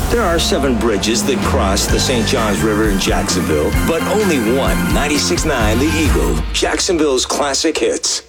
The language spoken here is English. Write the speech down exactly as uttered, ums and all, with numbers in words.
There are seven bridges that cross the Saint Johns River in Jacksonville, but only one. ninety-six point nine The Eagle, Jacksonville's classic hits.